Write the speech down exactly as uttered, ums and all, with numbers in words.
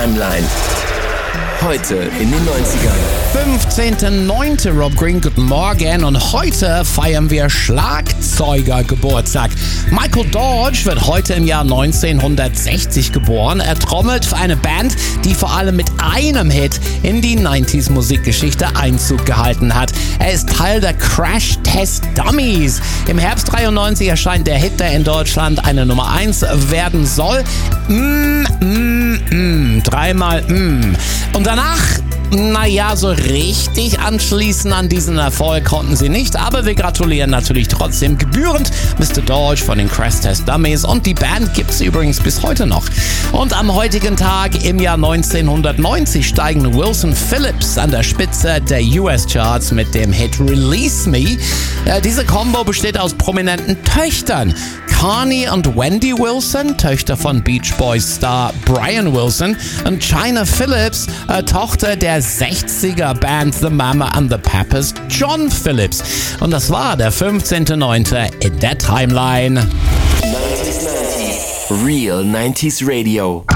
Timeline. Heute in den neunzigern. fünfzehnten neunten Rob Green, guten Morgen. Und heute feiern wir Schlagzeugergeburtstag. Michael Dodge wird heute im Jahr neunzehnhundertsechzig geboren. Er trommelt für eine Band, die vor allem mit einem Hit in die neunziger Musikgeschichte Einzug gehalten hat. Er ist Teil der Crash Test Dummies. Im Herbst dreiundneunzig erscheint der Hit, der in Deutschland eine Nummer eins werden soll. Mm, mm, mm. Dreimal mm. Und danach, naja, so richtig anschließen an diesen Erfolg konnten sie nicht, aber wir gratulieren natürlich trotzdem gebührend Mister Dodge von den Crash Test Dummies, und die Band gibt's übrigens bis heute noch. Und am heutigen Tag im Jahr neunzehnhundertneunzig steigen Wilson Phillips an der Spitze der U S-Charts mit dem Hit Release Me. Äh, diese Combo besteht aus prominenten Töchtern. Connie und Wendy Wilson, Töchter von Beach Boys Star Brian Wilson, und Chynna Phillips, äh, Tochter der sechziger Band The Mama and the Papas, John Phillips. Und das war der fünfzehnten neunten in der Timeline. neunzig neunzig Real neunziger Radio.